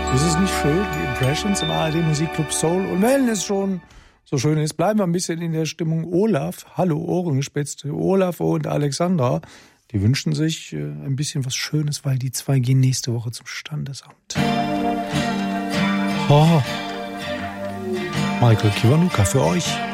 Ist es nicht schön, die Impressions im ARD Musikclub Soul? Und wenn es schon so schön ist, bleiben wir ein bisschen in der Stimmung. Olaf, hallo Ohrengespitzte, Olaf und Alexandra, die wünschen sich ein bisschen was Schönes, weil die zwei gehen nächste Woche zum Standesamt. Oh. Michael Kiwanuka für euch.